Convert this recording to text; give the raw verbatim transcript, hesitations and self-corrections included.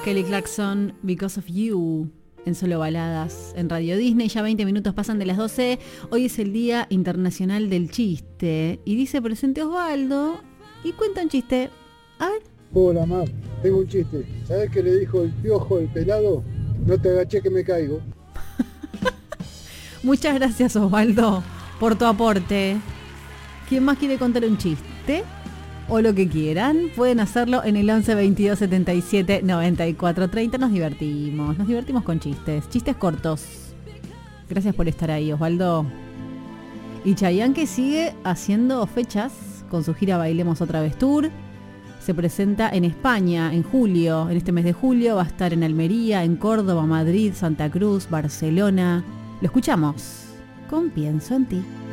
Kelly Clarkson, Because of You, en Solo Baladas, en Radio Disney. Ya veinte minutos pasan de las doce. Hoy es el Día Internacional del Chiste. Y dice presente Osvaldo y cuenta un chiste. A ver. Hola, Mar, tengo un chiste. ¿Sabes qué le dijo el piojo el pelado? No te agaché que me caigo. Muchas gracias, Osvaldo, por tu aporte. ¿Quién más quiere contar un chiste? O lo que quieran, pueden hacerlo en el once veintidós setenta y siete noventa y cuatro treinta. Nos divertimos, nos divertimos con chistes, chistes cortos. Gracias por estar ahí, Osvaldo. Y Chayanne, que sigue haciendo fechas con su gira Bailemos Otra Vez Tour. Se presenta en España en julio, en este mes de julio. Va a estar en Almería, en Córdoba, Madrid, Santa Cruz, Barcelona. Lo escuchamos con Pienso en Ti.